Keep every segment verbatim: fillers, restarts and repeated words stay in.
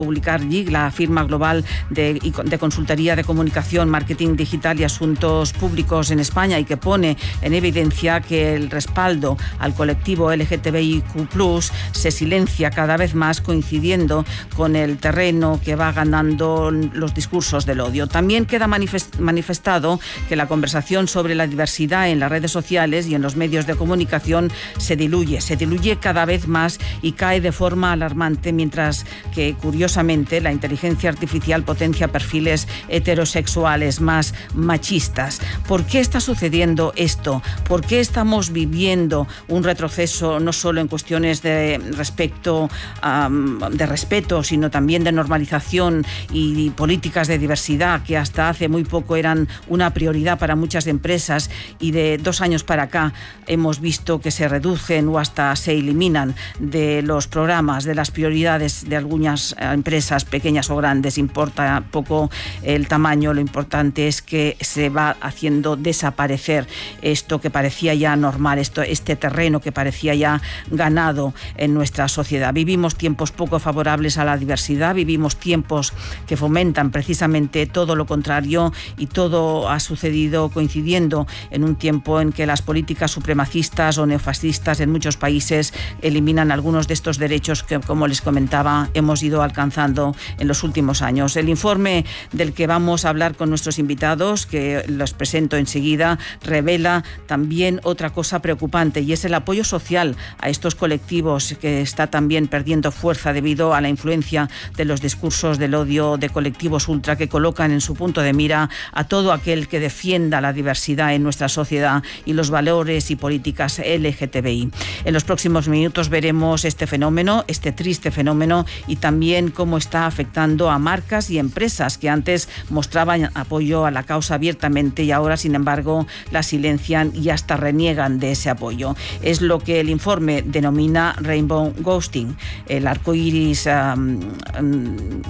publicar G I G, la firma global de, de consultoría de comunicación, marketing digital y asuntos públicos en España, y que pone en evidencia que el respaldo al colectivo L G T B I Q plus se silencia cada vez más, coincidiendo con el terreno que va ganando los discursos del odio. También queda manifestado que la conversación sobre la diversidad en las redes sociales y en los medios de comunicación se diluye, se diluye cada vez más y cae de forma alarmante, mientras que, curiosamente, la inteligencia artificial potencia perfiles heterosexuales más machistas. ¿Por qué está sucediendo esto? ¿Por qué estamos viviendo un retroceso no solo en cuestiones de respecto, um, de respeto, sino también de normalización y políticas de diversidad que hasta hace muy poco eran una prioridad para muchas empresas, y de dos años para acá hemos visto que se reducen o hasta se eliminan de los programas, de las prioridades de algunas empresas pequeñas o grandes? Importa poco el tamaño, lo importante es que se va haciendo desaparecer esto que parecía ya normal, esto, este terreno que parecía ya ganado en nuestra sociedad. Vivimos tiempos poco favorables a la diversidad, vivimos tiempos que fomentan precisamente todo lo contrario, y todo ha sucedido coincidiendo en un tiempo en que las políticas supremacistas o neofascistas en muchos países eliminan algunos de estos derechos que, como les comentaba, hemos ido alcanzando en los últimos años. El informe del que vamos a hablar con nuestros invitados, que los presento enseguida, revela también otra cosa preocupante, y es el apoyo social a estos colectivos, que está también perdiendo fuerza debido a la influencia de los discursos del odio de colectivos ultra que colocan en su punto de mira a todo aquel que defienda la diversidad en nuestra sociedad y los valores y políticas L G T B I. En los próximos minutos veremos este fenómeno, este triste fenómeno, y también cómo está afectando a marcas y empresas que antes mostraban apoyo a la causa abiertamente y ahora, sin embargo, la silencian y hasta reniegan de ese apoyo. Es lo que el informe denomina Rainbow Ghosting, el arco iris. Um, um,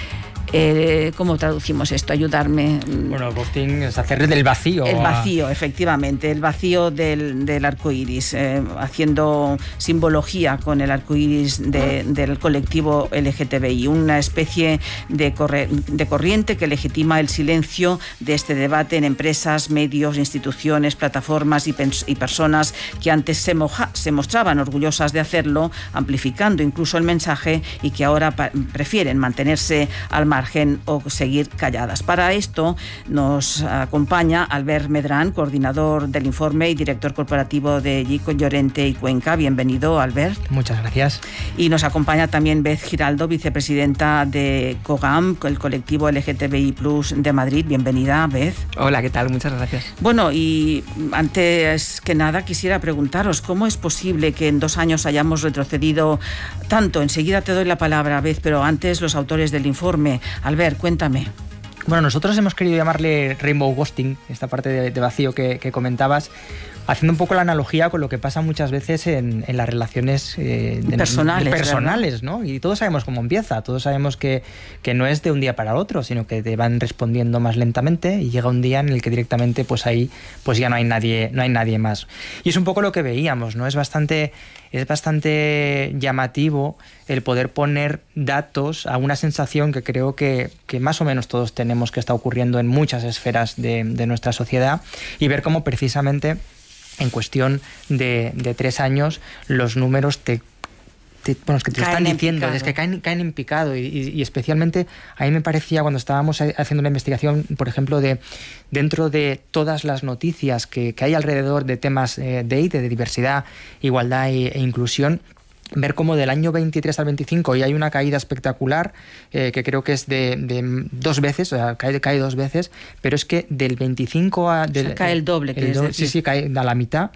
Eh, ¿Cómo traducimos esto? Ayudarme. Bueno, ghosting es hacer del vacío. El vacío, a... efectivamente, el vacío del, del arco iris, eh, haciendo simbología con el arco iris de, del colectivo L G T B I, una especie de, corre, de corriente que legitima el silencio de este debate en empresas, medios, instituciones, plataformas y, pens y personas que antes se, moja, se mostraban orgullosas de hacerlo, amplificando incluso el mensaje, y que ahora prefieren mantenerse al margen o seguir calladas. Para esto nos acompaña Albert Medrán, coordinador del informe y director corporativo de G I C, Llorente y Cuenca. Bienvenido, Albert. Muchas gracias. Y nos acompaña también Beth Giraldo, vicepresidenta de COGAM, el colectivo L G T B I plus de Madrid. Bienvenida, Beth. Hola, ¿qué tal? Muchas gracias. Bueno, y antes que nada quisiera preguntaros, ¿cómo es posible que en dos años hayamos retrocedido tanto? Enseguida te doy la palabra, Beth, pero antes los autores del informe. Albert, cuéntame. Bueno, nosotros hemos querido llamarle Rainbow Ghosting, esta parte de, de vacío que, que comentabas, haciendo un poco la analogía con lo que pasa muchas veces en, en las relaciones eh, de, personales, de personales, ¿no? Y todos sabemos cómo empieza, todos sabemos que, que no es de un día para otro, sino que te van respondiendo más lentamente y llega un día en el que directamente pues ahí pues ya no hay nadie, no hay nadie más. Y es un poco lo que veíamos, ¿no? Es bastante, es bastante llamativo el poder poner datos a una sensación que creo que, que más o menos todos tenemos, que está ocurriendo en muchas esferas de, de nuestra sociedad, y ver cómo precisamente en cuestión de, de tres años los números te, te, bueno, es que te caen están diciendo, es que caen, caen en picado, y, y, y especialmente a mí me parecía cuando estábamos haciendo una investigación, por ejemplo, de dentro de todas las noticias que, que hay alrededor de temas eh, de I T, de diversidad, igualdad e, e inclusión, ver cómo del año veintitrés al veinticinco y hay una caída espectacular, eh, que creo que es de, de dos veces, o sea, cae, cae dos veces, pero es que del veinticinco a... Del, o sea, cae el doble. El do, sí, sí, cae a la mitad.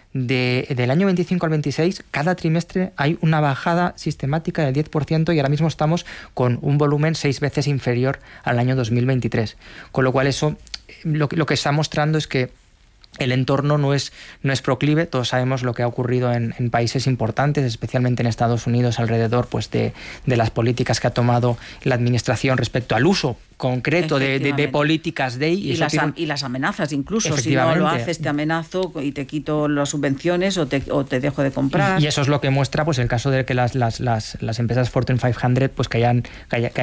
De, del año veinticinco al veintiséis, cada trimestre hay una bajada sistemática del diez por ciento, y ahora mismo estamos con un volumen seis veces inferior al año dos mil veintitrés. Con lo cual eso, lo, lo que está mostrando es que el entorno no es, no es proclive. Todos sabemos lo que ha ocurrido en, en países importantes, especialmente en Estados Unidos, alrededor pues, de, de las políticas que ha tomado la administración respecto al uso concreto de, de, de políticas D E I. Y, y, las, tiene... y las amenazas, incluso. Si no lo haces, te amenazo y te quito las subvenciones o te, o te dejo de comprar. Y, y eso es lo que muestra pues, el caso de que las, las, las, las empresas Fortune quinientos pues, que hayan, que haya, que